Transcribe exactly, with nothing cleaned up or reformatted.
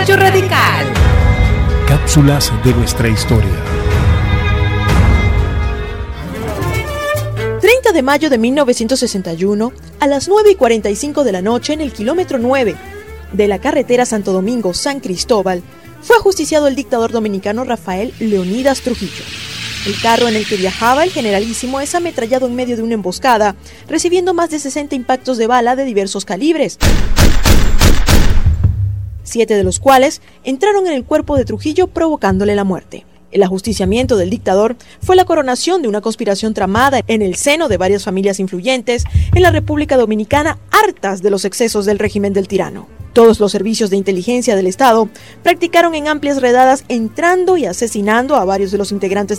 Rayo Radical. Cápsulas de nuestra historia. treinta de mayo de mil novecientos sesenta y uno, a las nueve y cuarenta y cinco de la noche, en el kilómetro nueve de la carretera Santo Domingo-San Cristóbal, fue ajusticiado el dictador dominicano Rafael Leónidas Trujillo. El carro en el que viajaba el generalísimo es ametrallado en medio de una emboscada, recibiendo más de sesenta impactos de bala de diversos calibres, siete de los cuales entraron en el cuerpo de Trujillo provocándole la muerte. El ajusticiamiento del dictador fue la coronación de una conspiración tramada en el seno de varias familias influyentes en la República Dominicana, hartas de los excesos del régimen del tirano. Todos los servicios de inteligencia del Estado practicaron en amplias redadas, entrando y asesinando a varios de los integrantes